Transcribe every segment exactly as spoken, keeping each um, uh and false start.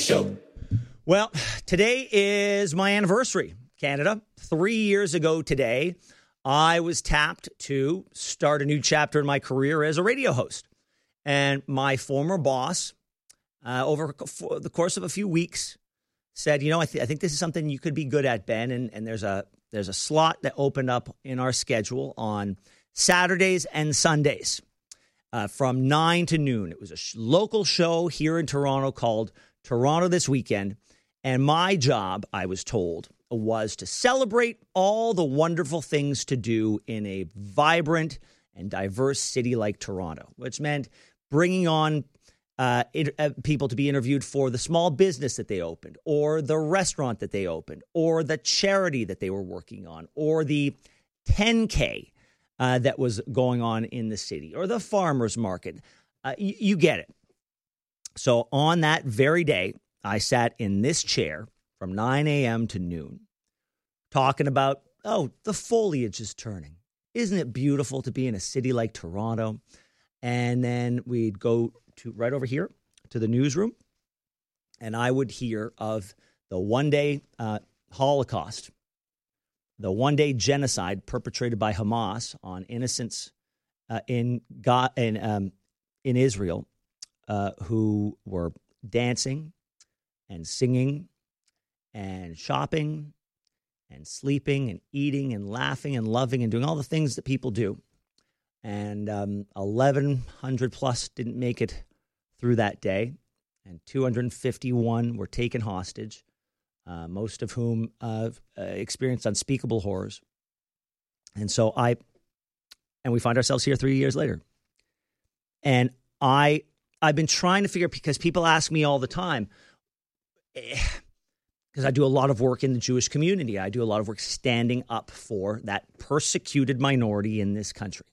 Show. Well, today is my anniversary, Canada. Three years ago today, I was tapped to start a new chapter in my career as a radio host. And my former boss, uh, over the course of a few weeks, said, you know, I, th- I think this is something you could be good at, Ben. And, and there's a there's a slot that opened up in our schedule on Saturdays and Sundays uh, from nine to noon. It was a sh- local show here in Toronto called Toronto This Weekend. And my job, I was told, was to celebrate all the wonderful things to do in a vibrant and diverse city like Toronto, which meant bringing on uh, it, uh, people to be interviewed for the small business that they opened, or the restaurant that they opened, or the charity that they were working on, or the ten K uh, that was going on in the city, or the farmer's market. Uh, you, you get it. So on that very day, I sat in this chair from nine a.m. to noon talking about, oh, the foliage is turning. Isn't it beautiful to be in a city like Toronto? And then we'd go to right over here to the newsroom, and I would hear of the one-day uh, Holocaust, the one-day genocide perpetrated by Hamas on innocents uh, in God, in, um, in Israel uh, who were dancing and singing and shopping and sleeping and eating and laughing and loving and doing all the things that people do. And um, eleven hundred plus didn't make it through that day. And two hundred fifty-one were taken hostage, uh, most of whom uh, uh, experienced unspeakable horrors. And so I, and we find ourselves here three years later. And I, I've been trying to figure, because people ask me all the time, because I do a lot of work in the Jewish community. I do a lot of work standing up for that persecuted minority in this country.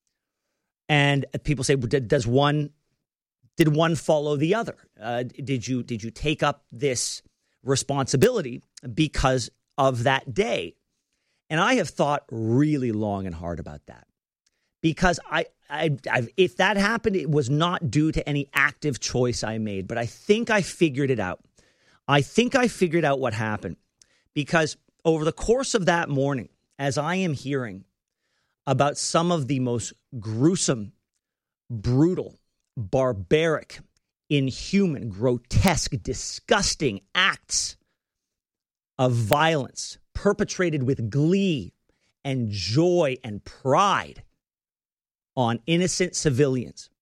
And people say, does one, did one follow the other? Uh, did you did you take up this responsibility because of that day? And I have thought really long and hard about that, because I, I I've, if that happened, it was not due to any active choice I made, but I think I figured it out. I think I figured out what happened, because over the course of that morning, as I am hearing about some of the most gruesome, brutal, barbaric, inhuman, grotesque, disgusting acts of violence perpetrated with glee and joy and pride on innocent civilians,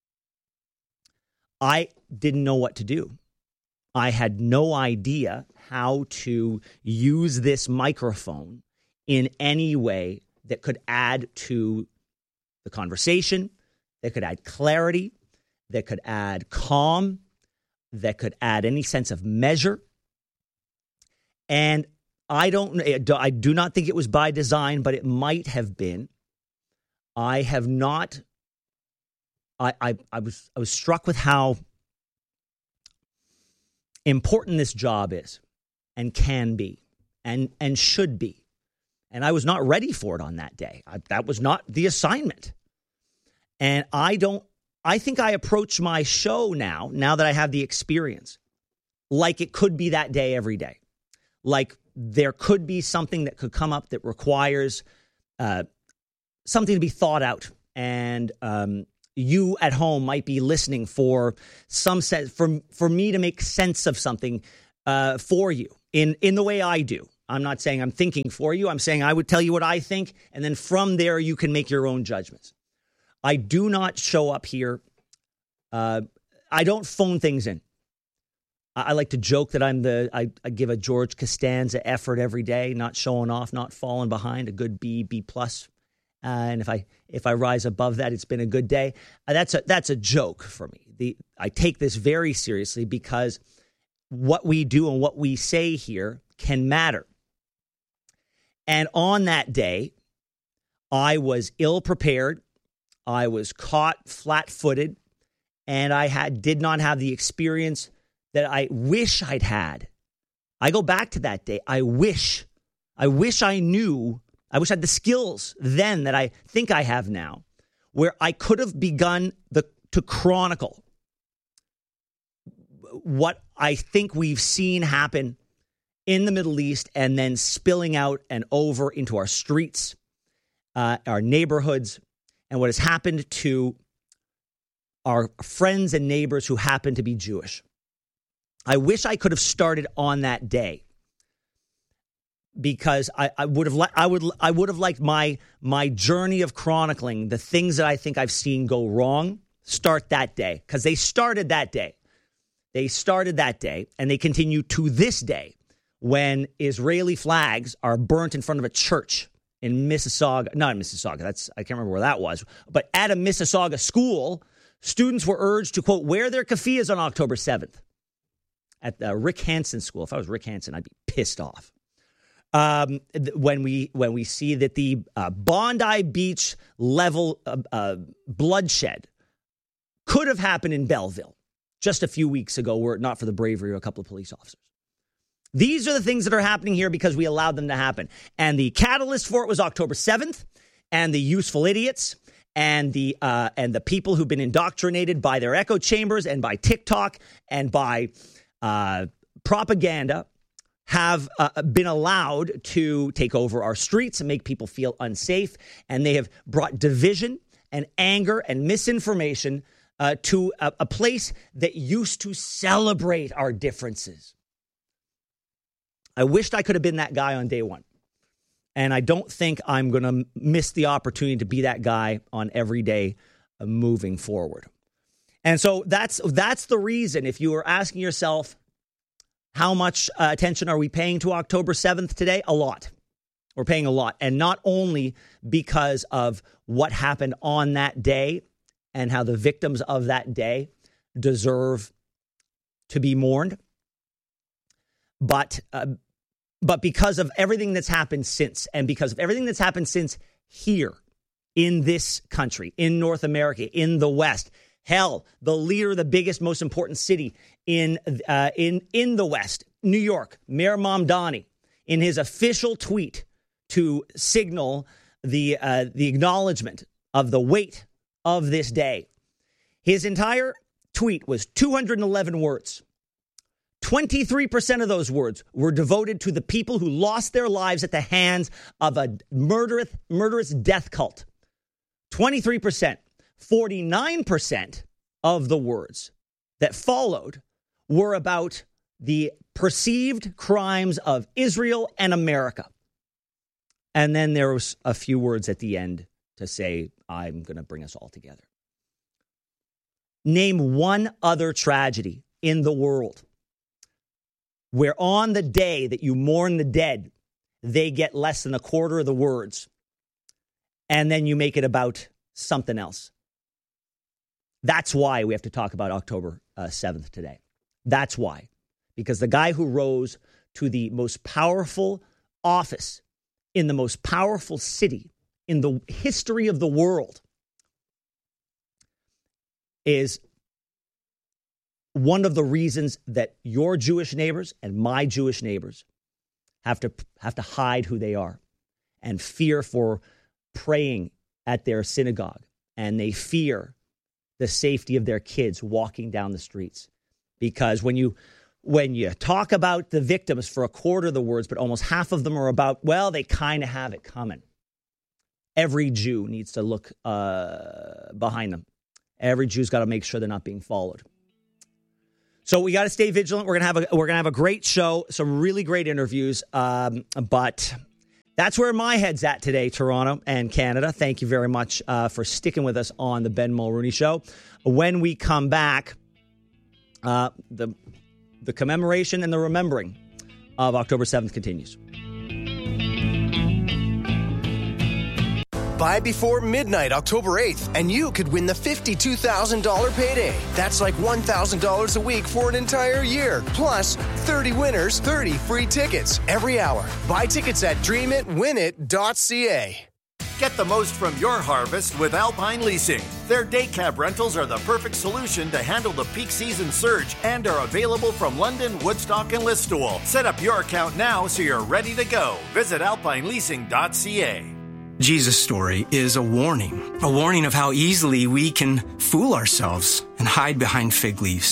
I didn't know what to do. I had no idea how to use this microphone in any way that could add to the conversation, that could add clarity, that could add calm, that could add any sense of measure. And I don't, I do not think it was by design, but it might have been. I have not, I, I, I was, I was struck with how important this job is and can be and, and should be. And I was not ready for it on that day. I, that was not the assignment. And I don't, I think I approach my show now, now that I have the experience, like it could be that day every day. Like there could be something that could come up that requires uh, something to be thought out. And um, you at home might be listening for some sense, for, for me to make sense of something uh, for you in, in the way I do. I'm not saying I'm thinking for you. I'm saying I would tell you what I think, and then from there you can make your own judgments. I do not show up here. Uh, I don't phone things in. I, I like to joke that I'm the, I, I give a George Costanza effort every day, not showing off, not falling behind, a good B, B plus. Uh, and if I if I rise above that, it's been a good day. Uh, that's a that's a joke for me. The I take this very seriously, because what we do and what we say here can matter. And on that day, I was ill-prepared. I was caught flat-footed, and I had did not have the experience that I wish I'd had. I go back to that day. I wish, I wish I knew, I wish I had the skills then that I think I have now, where I could have begun the to chronicle what I think we've seen happen in the Middle East and then spilling out and over into our streets, uh, our neighborhoods, and what has happened to our friends and neighbors who happen to be Jewish. I wish I could have started on that day, because I, I would have li- I would I would have liked my my journey of chronicling the things that I think I've seen go wrong start that day, because they started that day. They started that day, and they continue to this day, when Israeli flags are burnt in front of a church in Mississauga. Not in Mississauga. That's I can't remember where that was, but at a Mississauga school, students were urged to, quote, wear their keffiyehs on October seventh. At the Rick Hansen school. If I was Rick Hansen, I'd be pissed off. Um, when we when we see that the uh, Bondi Beach level uh, uh, bloodshed could have happened in Belleville just a few weeks ago, were it not for the bravery of a couple of police officers. These are the things that are happening here because we allowed them to happen. And the catalyst for it was October seventh, and the useful idiots and the uh, and the people who've been indoctrinated by their echo chambers and by TikTok and by uh, propaganda have uh, been allowed to take over our streets and make people feel unsafe. And they have brought division and anger and misinformation uh, to a, a place that used to celebrate our differences. I wished I could have been that guy on day one. And I don't think I'm going to miss the opportunity to be that guy on every day uh, moving forward. And so that's that's the reason, if you were asking yourself, how much uh, attention are we paying to October seventh today? A lot. We're paying a lot. And not only because of what happened on that day and how the victims of that day deserve to be mourned, but uh, but because of everything that's happened since, and because of everything that's happened since here in this country, in North America, in the West. Hell, the leader of the biggest, most important city in uh, in in the West, New York, Mayor Mamdani, in his official tweet to signal the uh, the acknowledgement of the weight of this day, his entire tweet was two hundred eleven words. twenty-three percent of those words were devoted to the people who lost their lives at the hands of a murderous, murderous death cult. twenty-three percent. forty-nine percent of the words that followed were about the perceived crimes of Israel and America. And then there was a few words at the end to say, I'm going to bring us all together. Name one other tragedy in the world where on the day that you mourn the dead, they get less than a quarter of the words, and then you make it about something else. That's why we have to talk about October uh, seventh today. That's why. Because the guy who rose to the most powerful office in the most powerful city in the history of the world is one of the reasons that your Jewish neighbors and my Jewish neighbors have to have to hide who they are and fear for praying at their synagogue, and they fear the safety of their kids walking down the streets. Because when you when you talk about the victims for a quarter of the words, but almost half of them are about, well, they kind of have it coming. Every Jew needs to look uh, behind them. Every Jew's got to make sure they're not being followed. So we got to stay vigilant. We're gonna have a we're gonna have a great show, some really great interviews. Um, but that's where my head's at today, Toronto and Canada. Thank you very much uh, for sticking with us on the Ben Mulrooney Show. When we come back, uh, the the commemoration and the remembering of October seventh continues. Buy before midnight, October eighth, and you could win the fifty-two thousand dollars payday. That's like one thousand dollars a week for an entire year. Plus, thirty winners, thirty free tickets every hour. Buy tickets at dream it win it dot c a. Get the most from your harvest with Alpine Leasing. Their day cab rentals are the perfect solution to handle the peak season surge and are available from London, Woodstock, and Listowel. Set up your account now so you're ready to go. Visit alpine leasing dot c a. Jesus' story is a warning, a warning of how easily we can fool ourselves and hide behind fig leaves.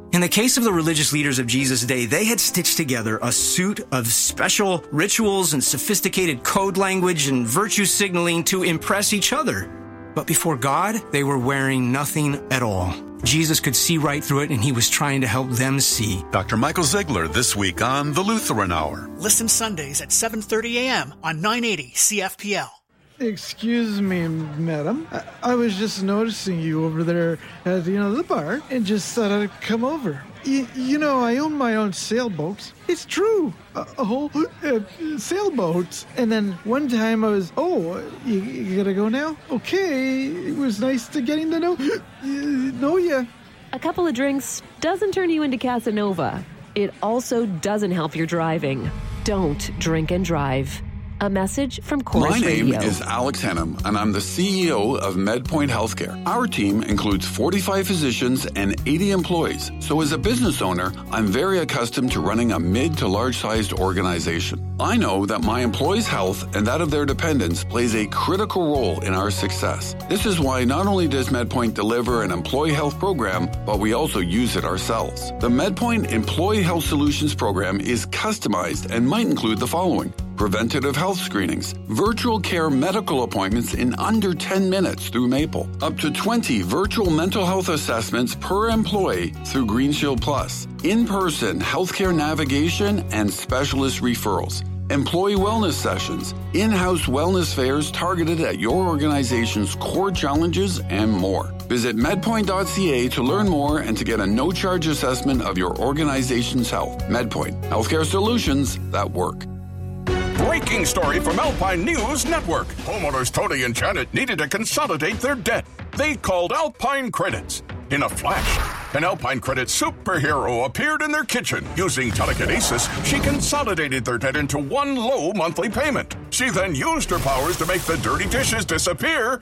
In the case of the religious leaders of Jesus' day, they had stitched together a suit of special rituals and sophisticated code language and virtue signaling to impress each other. But before God, they were wearing nothing at all. Jesus could see right through it, and he was trying to help them see. Doctor Michael Ziegler this week on The Lutheran Hour. Listen Sundays at seven thirty a.m. on nine eighty C F P L. Excuse me, madam. I, I was just noticing you over there at the, you know, the bar and just thought I'd come over. Y- you know, I own my own sailboats. It's true. A, a whole uh, sailboat. And then one time I was, oh, you, you gotta go now? Okay. It was nice to getting to know, uh, know ya. A couple of drinks doesn't turn you into Casanova. It also doesn't help your driving. Don't drink and drive. A message from Chorus My name Radio. is Alex Henham, and I'm the C E O of MedPoint Healthcare. Our team includes forty-five physicians and eighty employees. So as a business owner, I'm very accustomed to running a mid to large-sized organization. I know that my employees' health and that of their dependents plays a critical role in our success. This is why not only does MedPoint deliver an employee health program, but we also use it ourselves. The MedPoint Employee Health Solutions program is customized and might include the following: preventative health screenings, virtual care medical appointments in under ten minutes through Maple, up to twenty virtual mental health assessments per employee through GreenShield Plus, in-person healthcare navigation and specialist referrals, employee wellness sessions, in-house wellness fairs targeted at your organization's core challenges, and more. Visit medpoint dot c a to learn more and to get a no-charge assessment of your organization's health. MedPoint, healthcare solutions that work. Breaking story from Alpine News Network. Homeowners Tony and Janet needed to consolidate their debt. They called Alpine Credits. In a flash, an Alpine Credit superhero appeared in their kitchen. Using telekinesis, she consolidated their debt into one low monthly payment. She then used her powers to make the dirty dishes disappear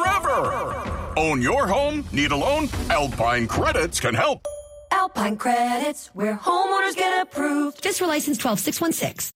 forever. Own your home? Need a loan? Alpine Credits can help. Alpine Credits, where homeowners get approved. Fiscal license twelve six one six.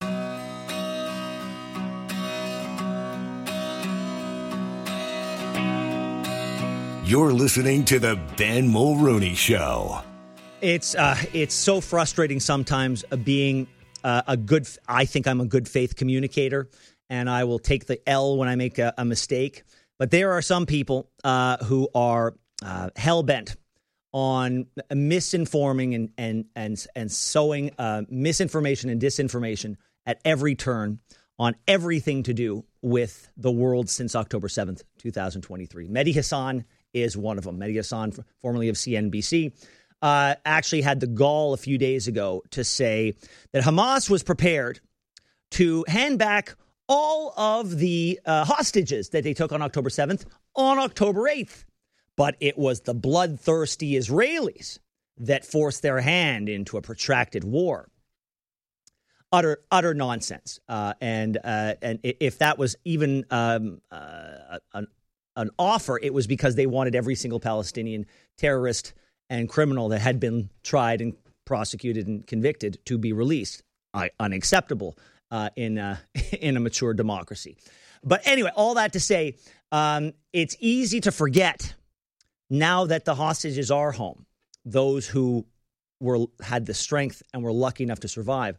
You're listening to the Ben Mulrooney Show. It's uh, it's so frustrating sometimes uh, being uh, a good. I think I'm a good faith communicator, and I will take the L when I make a, a mistake. But there are some people uh, who are uh, hell bent on misinforming and and and and sowing uh, misinformation and disinformation at every turn on everything to do with the world since October seventh, twenty twenty-three. Mehdi Hasan is one of them. Mehdi Hasan, formerly of C N B C, uh, actually had the gall a few days ago to say that Hamas was prepared to hand back all of the uh, hostages that they took on October seventh on October eighth. But it was the bloodthirsty Israelis that forced their hand into a protracted war. Utter, utter nonsense. Uh, and uh, and if that was even um, uh, an an offer, it was because they wanted every single Palestinian terrorist and criminal that had been tried and prosecuted and convicted to be released. Uh, unacceptable uh, in uh, in a mature democracy. But anyway, all that to say, um, it's easy to forget now that the hostages are home, those who were had the strength and were lucky enough to survive,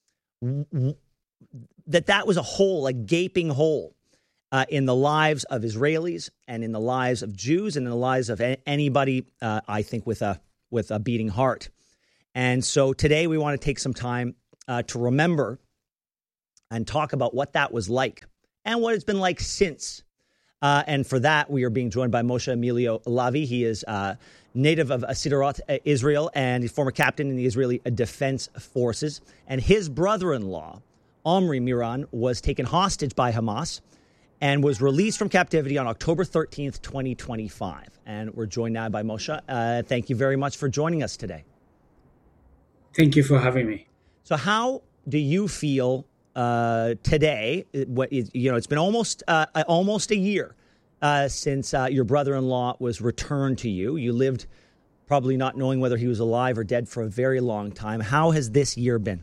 that that was a hole, a gaping hole Uh, in the lives of Israelis and in the lives of Jews and in the lives of a- anybody, uh, I think, with a with a beating heart. And so today we want to take some time uh, to remember and talk about what that was like and what it's been like since. Uh, and for that, we are being joined by Moshe Emilio Lavi. He is uh, native of Siderot, Israel, and he's former captain in the Israeli Defense Forces. And his brother-in-law, Omri Miran, was taken hostage by Hamas and was released from captivity on October thirteenth, twenty twenty-five. And we're joined now by Moshe. Uh, thank you very much for joining us today. Thank you for having me. So how do you feel uh, today? What is, you know, it's been almost uh, almost a year uh, since uh, your brother-in-law was returned to you. You lived probably not knowing whether he was alive or dead for a very long time. How has this year been?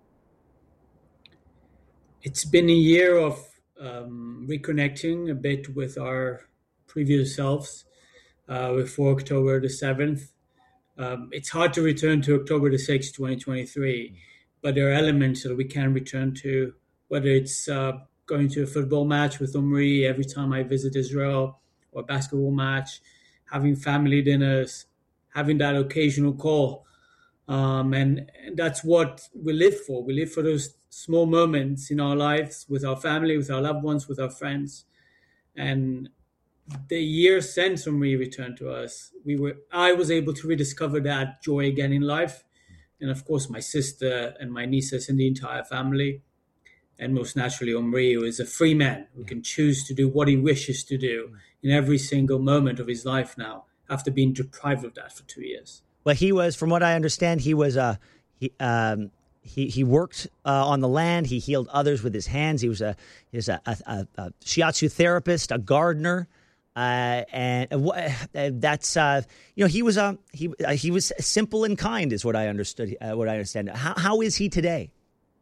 It's been a year of Um, reconnecting a bit with our previous selves uh, before October the seventh. um, it's hard to return to October the sixth, twenty twenty-three, but there are elements that we can return to, whether it's uh, going to a football match with Omri every time I visit Israel, or a basketball match, having family dinners, having that occasional call. Um, and, and that's what we live for. We live for those small moments in our lives with our family, with our loved ones, with our friends. And the year since Omri returned to us, we were I was able to rediscover that joy again in life. And of course, my sister and my nieces and the entire family. And most naturally, Omri, who is a free man who can choose to do what he wishes to do in every single moment of his life now, after being deprived of that for two years. Well, he was, from what I understand, he was a he um, he he worked uh, on the land. He healed others with his hands. He was a he was a, a, a shiatsu therapist, a gardener, uh, and uh, that's uh, you know he was a he uh, he was simple and kind, is what I understood. Uh, what I understand. How how is he today?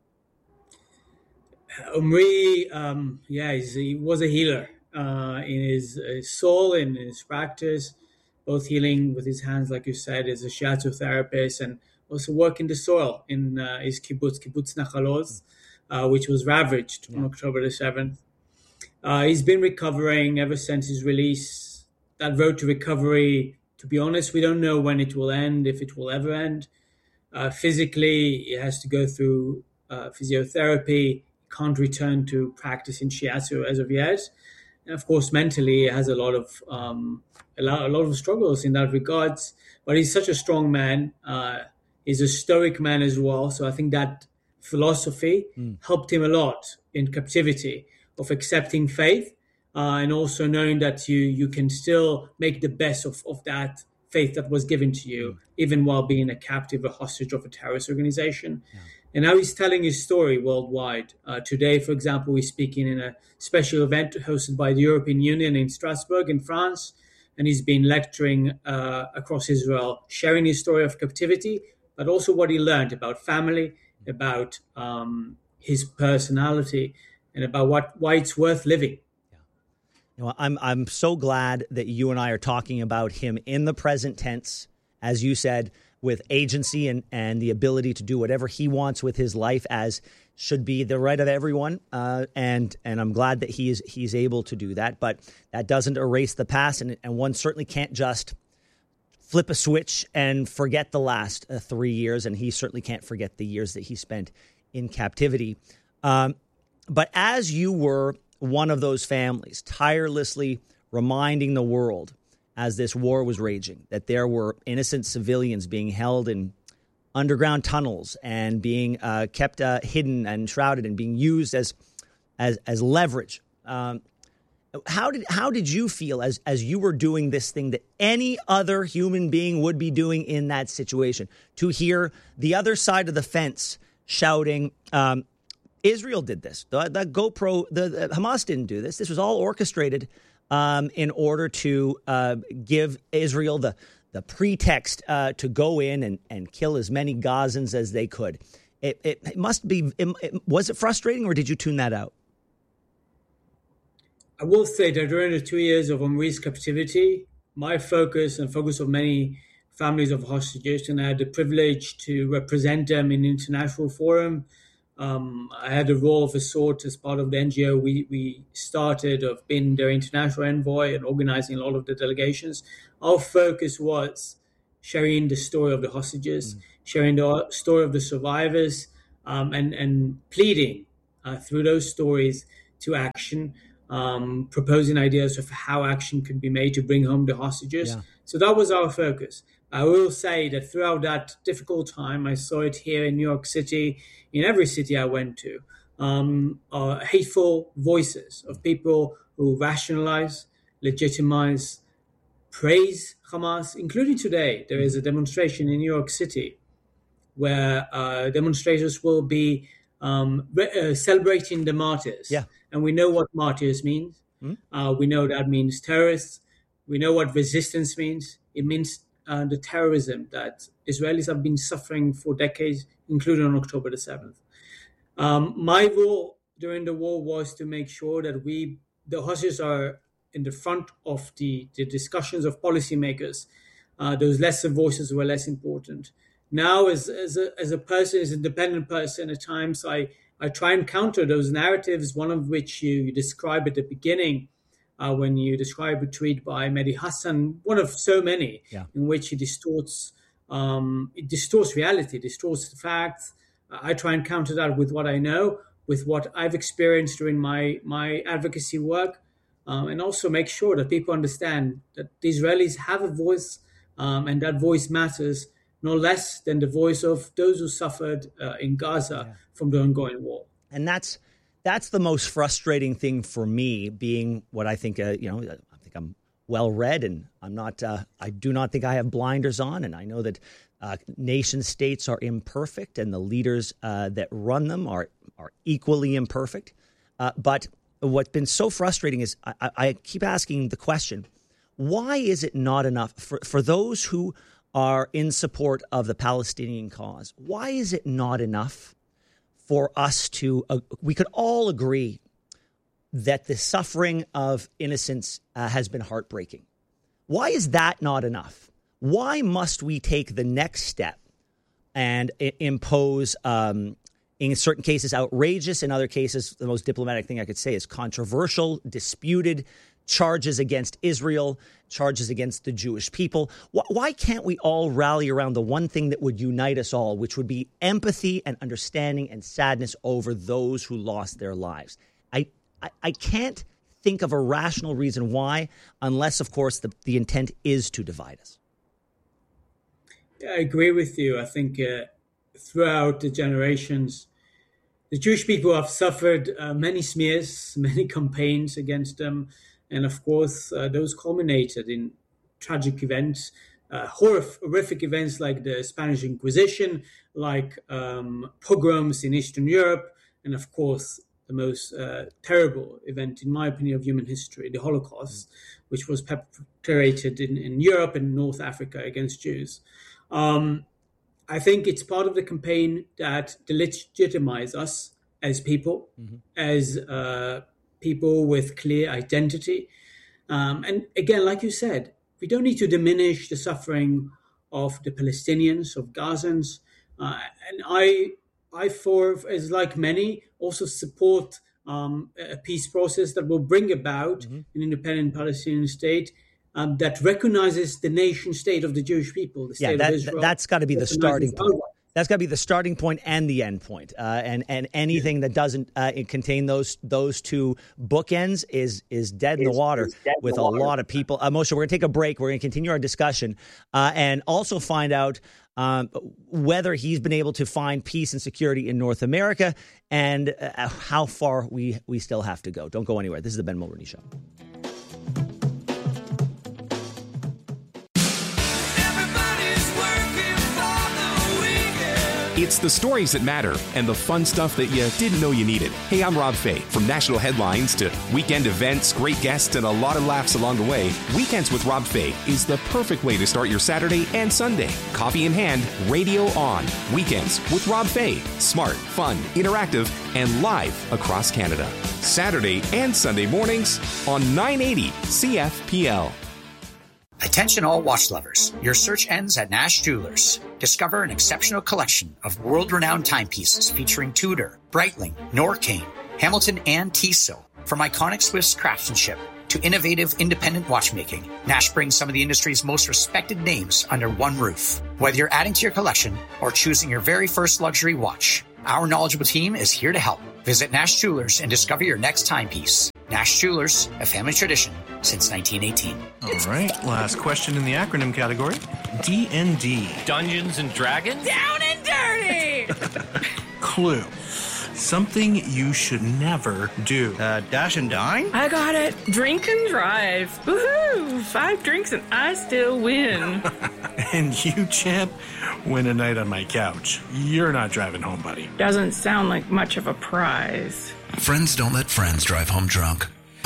Omri, um, yeah, he's, he was a healer uh, in his, his soul, in his practice. Both healing with his hands, like you said, as a shiatsu therapist, and also working the soil in uh, his kibbutz, Kibbutz Nachal Oz, uh, which was ravaged yeah. on October the seventh. Uh, he's been recovering ever since his release. That road to recovery, to be honest, we don't know when it will end, if it will ever end. Uh, physically, he has to go through uh, physiotherapy. He can't return to practice in shiatsu as of yet. And of course, mentally, he has a lot of um, a lot, a lot of struggles in that regards. But he's such a strong man. Uh, he's a stoic man as well. So I think that philosophy mm. helped him a lot in captivity, of accepting faith uh, and also knowing that you you can still make the best of, of that faith that was given to you, mm. even while being a captive, a hostage of a terrorist organization. Yeah. And now he's telling his story worldwide. Uh, today, for example, he's speaking in a special event hosted by the European Union in Strasbourg in France. And he's been lecturing uh, across Israel, sharing his story of captivity, but also what he learned about family, about um, his personality, and about what why it's worth living. Yeah. You know, I'm I'm so glad that you and I are talking about him in the present tense, as you said, with agency and, and the ability to do whatever he wants with his life, as should be the right of everyone. Uh, and and I'm glad that he is he's able to do that. But that doesn't erase the past, and, and one certainly can't just flip a switch and forget the last uh, three years. And he certainly can't forget the years that he spent in captivity. Um, but as you were one of those families, tirelessly reminding the world as this war was raging, that there were innocent civilians being held in underground tunnels and being uh, kept uh, hidden and shrouded and being used as as as leverage. Um, how did how did you feel as as you were doing this thing that any other human being would be doing in that situation? To hear the other side of the fence shouting, um, "Israel did this. The, the GoPro, the, the Hamas didn't do this. This was all orchestrated." Um, in order to uh, give Israel the the pretext uh, to go in and, and kill as many Gazans as they could. It, it, it must be, it, it, was it frustrating, or did you tune that out? I will say that during the two years of Omri's captivity, my focus and focus of many families of hostages, and I had the privilege to represent them in the international forum. Um, I had a role of a sort as part of the N G O we, we started, of being their international envoy and organizing a lot of the delegations. Our focus was sharing the story of the hostages, mm. sharing the story of the survivors, um, and, and pleading uh, through those stories to action, um, proposing ideas of how action could be made to bring home the hostages. Yeah. So that was our focus. I will say that throughout that difficult time, I saw it here in New York City, in every city I went to, um, uh, hateful voices of people who rationalize, legitimize, praise Hamas, including today. There is a demonstration in New York City where uh, demonstrators will be um, re- uh, celebrating the martyrs. Yeah. And we know what martyrs means. Mm-hmm. Uh, we know that means terrorists. We know what resistance means. It means uh, the terrorism that Israelis have been suffering for decades, including on October the seventh. Um, my role during the war was to make sure that we, the hostages, are in the front of the, the discussions of policymakers uh, those lesser voices were less important. Now, as as a, as a person, as an independent person, at times I, I try and counter those narratives, one of which you, you describe at the beginning, uh, when you describe a tweet by Mehdi Hassan, one of so many, yeah. in which he distorts, um, it distorts reality, distorts the facts. I try and counter that with what I know, with what I've experienced during my, my advocacy work, um, and also make sure that people understand that the Israelis have a voice, um, and that voice matters no less than the voice of those who suffered uh, in Gaza yeah. from the ongoing war. And that's that's the most frustrating thing for me, being what I think, uh, you know, I think I'm well read, and I'm not, uh, I do not think I have blinders on, and I know that uh, nation states are imperfect, and the leaders uh, that run them are are equally imperfect. Uh, but what's been so frustrating is I, I keep asking the question: why is it not enough for for those who are in support of the Palestinian cause? Why is it not enough for us to, uh, we could all agree that the suffering of innocents uh, has been heartbreaking. Why is that not enough? Why must we take the next step and I- impose, um, in certain cases, outrageous, in other cases, the most diplomatic thing I could say is controversial, disputed charges against Israel, charges against the Jewish people? Why can't we all rally around the one thing that would unite us all, which would be empathy and understanding and sadness over those who lost their lives? I, I, I can't think of a rational reason why, unless, of course, the, the intent is to divide us. Yeah, I agree with you. I think uh, throughout the generations, the Jewish people have suffered uh, many smears, many campaigns against them. And of course, uh, those culminated in tragic events, uh, horrific, horrific events like the Spanish Inquisition, like um, pogroms in Eastern Europe, and of course, the most uh, terrible event, in my opinion, of human history, the Holocaust, mm-hmm. which was perpetrated in, in Europe and North Africa against Jews. Um, I think it's part of the campaign that delegitimize us as people, mm-hmm. as uh people with clear identity. Um, and again, like you said, we don't need to diminish the suffering of the Palestinians, of Gazans. Uh, and I, I, for as like many, also support um, a peace process that will bring about mm-hmm. an independent Palestinian state um, that recognizes the nation state of the Jewish people, the state yeah, that, of Israel. That's got to be the starting point. That's got to be the starting point and the end point. Uh, and and anything yeah. that doesn't uh, contain those those two bookends is is dead in the water with the a water. lot of people. Uh, Moshe, we're going to take a break. We're going to continue our discussion uh, and also find out um, whether he's been able to find peace and security in North America and uh, how far we, we still have to go. Don't go anywhere. This is the Ben Mulroney Show. It's the stories that matter and the fun stuff that you didn't know you needed. Hey, I'm Rob Fay. From national headlines to weekend events, great guests, and a lot of laughs along the way, Weekends with Rob Fay is the perfect way to start your Saturday and Sunday. Coffee in hand, radio on. Weekends with Rob Fay. Smart, fun, interactive, and live across Canada. Saturday and Sunday mornings on nine eighty C F P L. Attention all watch lovers. Your search ends at Nash Jewelers. Discover an exceptional collection of world-renowned timepieces featuring Tudor, Breitling, Norqain, Hamilton, and Tissot. From iconic Swiss craftsmanship to innovative independent watchmaking, Nash brings some of the industry's most respected names under one roof. Whether you're adding to your collection or choosing your very first luxury watch, our knowledgeable team is here to help. Visit Nash Jewelers and discover your next timepiece. Nash Jewelers, a family tradition since nineteen eighteen. All right, last question in the acronym category. D and D. Dungeons and Dragons? Down and dirty! Clue. Something you should never do. Uh, dash and dine? I got it. Drink and drive. Woohoo! Five drinks and I still win. And you, champ, win a night on my couch. You're not driving home, buddy. Doesn't sound like much of a prize. Friends don't let friends drive home drunk.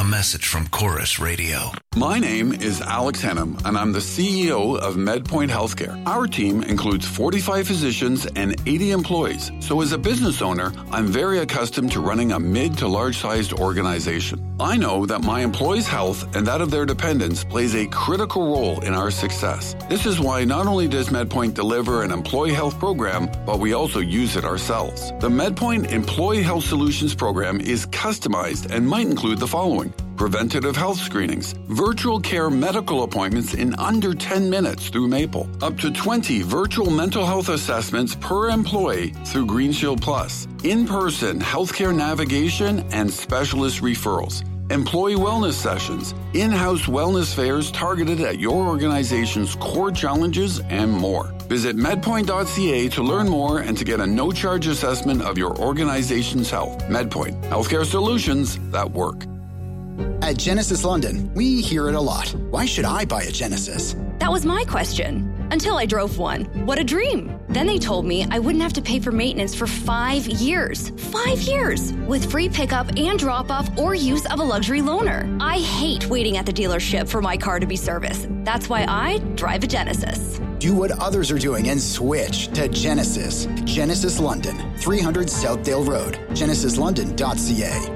A message from Chorus Radio. My name is Alex Hennum, and I'm the C E O of MedPoint Healthcare. Our team includes forty-five physicians and eighty employees. So as a business owner, I'm very accustomed to running a mid to large-sized organization. I know that my employees' health and that of their dependents plays a critical role in our success. This is why not only does MedPoint deliver an employee health program, but we also use it ourselves. The MedPoint Employee Health Solutions program is customized and might include the following: preventative health screenings, virtual care medical appointments in under ten minutes through Maple, up to twenty virtual mental health assessments per employee through GreenShield Plus, in-person healthcare navigation and specialist referrals, employee wellness sessions, in-house wellness fairs targeted at your organization's core challenges, and more. Visit medpoint dot c a to learn more and to get a no-charge assessment of your organization's health. MedPoint, healthcare solutions that work. At Genesis London, we hear it a lot. Why should I buy a Genesis? That was my question. Until I drove one. What a dream. Then they told me I wouldn't have to pay for maintenance for five years. Five years! With free pickup and drop-off or use of a luxury loaner. I hate waiting at the dealership for my car to be serviced. That's why I drive a Genesis. Do what others are doing and switch to Genesis. Genesis London, three hundred Southdale Road. genesis london dot c a.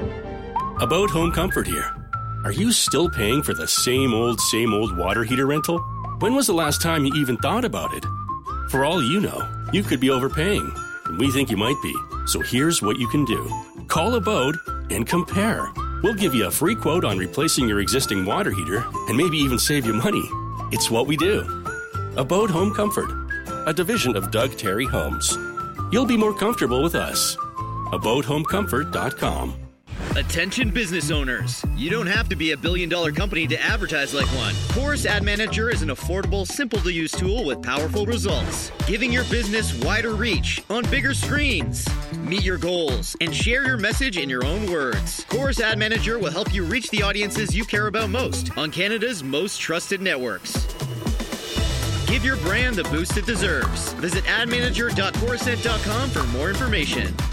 About Home Comfort here. Are you still paying for the same old, same old water heater rental? When was the last time you even thought about it? For all you know, you could be overpaying, and we think you might be. So here's what you can do. Call Abode and compare. We'll give you a free quote on replacing your existing water heater and maybe even save you money. It's what we do. Abode Home Comfort, a division of Doug Terry Homes. You'll be more comfortable with us. abode home comfort dot com. Attention business owners. You don't have to be a billion dollar company to advertise like one. Chorus Ad Manager is an affordable, simple to use tool with powerful results, giving your business wider reach on bigger screens. Meet your goals and share your message in your own words. Chorus Ad Manager will help you reach the audiences you care about most on Canada's most trusted networks. Give your brand the boost it deserves. Visit ad manager dot corusent dot com for more information.